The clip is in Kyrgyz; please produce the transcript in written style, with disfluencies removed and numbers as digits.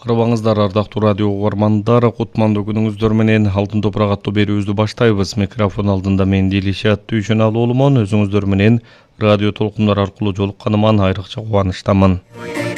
Арыбаңыздар, ардактуу радио угармандар, кутмандуу күнүңүздөр менен Алтын топурак аттуу берүүбүздү баштайбыз. Микрофон алдында мен Дилишат Түйшөналуулумун. Өзүңүздөр менен радио толкундар аркылуу жолукканыман айрыкча кубанычтамын.